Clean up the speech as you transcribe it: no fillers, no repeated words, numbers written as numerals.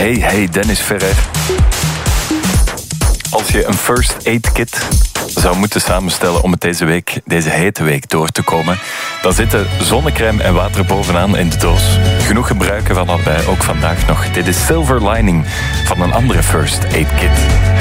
Hey, Dennis Ferrer. Als je een first aid kit zou moeten samenstellen om het deze hete week door te komen, dan zitten zonnecrème en water bovenaan in de doos. Genoeg gebruiken van allebei, ook vandaag nog. Dit is Silver Lining van een andere first aid kit.